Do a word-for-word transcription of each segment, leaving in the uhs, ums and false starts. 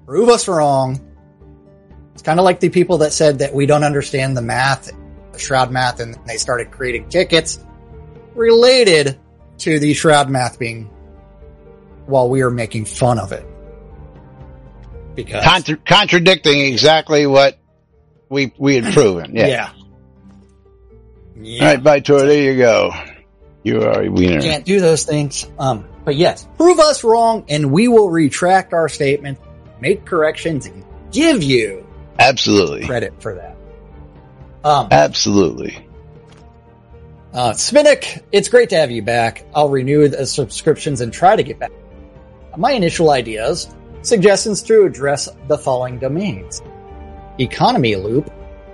Prove us wrong. It's kind of like the people that said that we don't understand the math, the Shroud math, and they started creating tickets related to the Shroud math being while we were making fun of it. Because Contra- contradicting exactly what we we had proven. Yeah. yeah. yeah. All right, Vitor, there you go. You are a wiener. Can't do those things. Um, but yes, prove us wrong and we will retract our statement, make corrections, and give you Absolutely credit for that. Um, Absolutely. Uh, Spinnick, it's great to have you back. I'll renew the subscriptions and try to get back. My initial ideas, suggestions to address the following domains. Economy loop.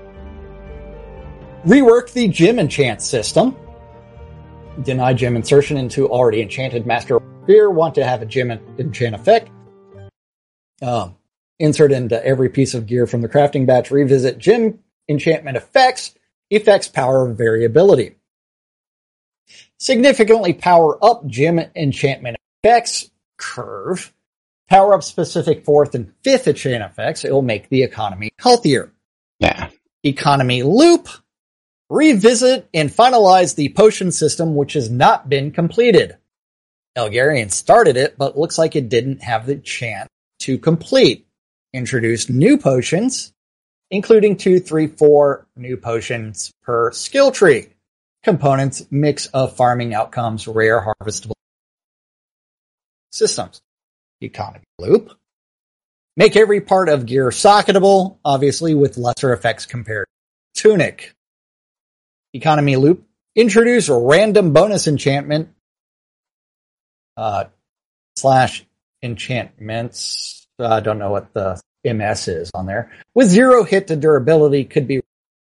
Rework the gem enchant system. Deny gem insertion into already enchanted master gear. Want to have a gem enchant effect. Um, insert into every piece of gear from the crafting batch. Revisit gem enchantment effects. Effects power variability. Significantly power up gem enchantment effects curve. Power up specific fourth and fifth enchant effects. It will make the economy healthier. Yeah. Economy loop. Revisit and finalize the potion system, which has not been completed. Elgarian started it, but looks like it didn't have the chance to complete. Introduce new potions, including two, three, four new potions per skill tree. Components, mix of farming outcomes, rare harvestable systems. Economy loop. Make every part of gear socketable, obviously with lesser effects compared to tunic. Economy loop. Introduce a random bonus enchantment uh, slash enchantments. I uh, don't know what the M S is on there. With zero hit to durability, could be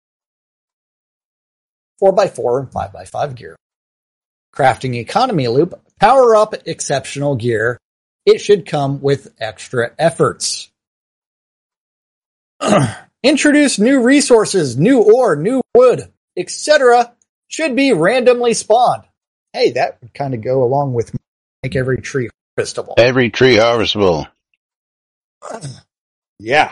four by four and five by five gear. Crafting economy loop. Power up exceptional gear. It should come with extra efforts. Introduce new resources, new ore, new wood, et cetera. Should be randomly spawned. Hey, that would kind of go along with make every tree harvestable. Every tree harvestable. Yeah.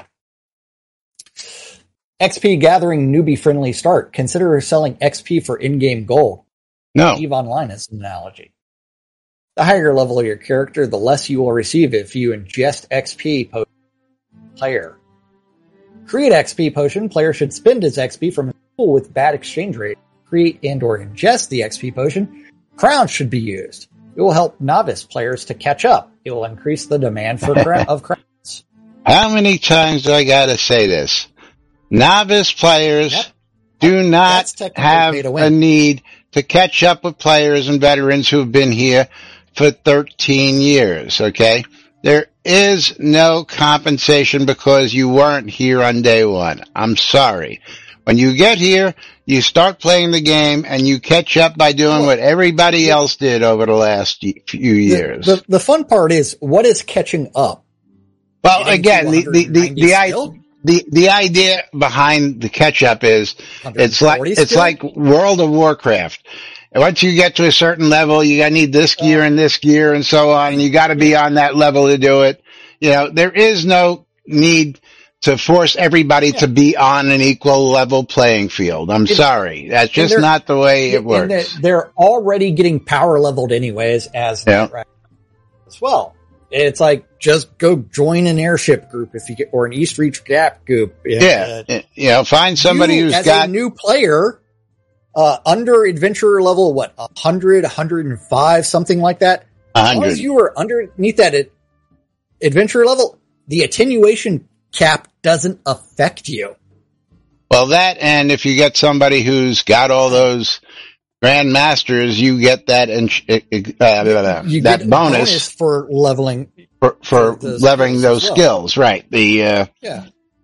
X P gathering newbie friendly start. Consider selling X P for in-game gold. No. EVE Online is an analogy. The higher level of your character, the less you will receive if you ingest X P potion player. Create X P potion. Player should spend his X P from a pool with bad exchange rate. Create and or ingest the X P potion. Crowns should be used. It will help novice players to catch up. It will increase the demand for crown- of crowns. How many times do I gotta say this? Novice players Yep. do not have pay to a win. need to catch up with players and veterans who have been here for thirteen years, okay? There is no compensation because you weren't here on day one. I'm sorry. When you get here, you start playing the game and you catch up by doing what everybody else did over the last few years. The, the, the fun part is, what is catching up? Well, Getting again, to the, the, the, the, I, skill? the, the idea behind the catch up is it's like, it's skill? like World of Warcraft. Once you get to a certain level, you gotta need this gear and this gear and so on, and you gotta be on that level to do it. You know, there is no need to force everybody yeah. to be on an equal level playing field. I'm it, sorry. That's just not the way it works. They're, they're already getting power leveled anyways as yeah. right as well. It's like, just go join an airship group if you get, or an East Reach Gap group. Yeah. Uh, you know, find somebody you, who's as got a new player, uh, under adventurer level, what, one hundred, one hundred five, something like that. one hundred. As long as you were underneath that at adventurer level, the attenuation cap doesn't affect you. Well, that, and if you get somebody who's got all those Grand Masters, you get that and uh, you that get bonus, bonus for leveling for, for, for leveling those well. skills, right? The uh, yeah.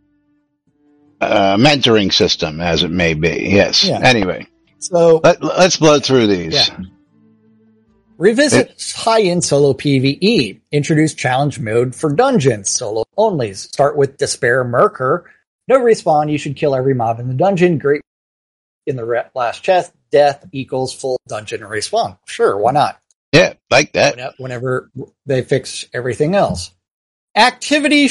uh, mentoring system, as it may be. Yes. Yeah. Anyway, so Let, let's blow through these. Yeah. Revisit it, high-end solo PvE. Introduce challenge mode for dungeons. Solo only. Start with Despair Merker. No respawn. You should kill every mob in the dungeon. Great in the last chest. Death equals full dungeon respawn. Sure, why not? Yeah, like that. Whenever they fix everything else. Activity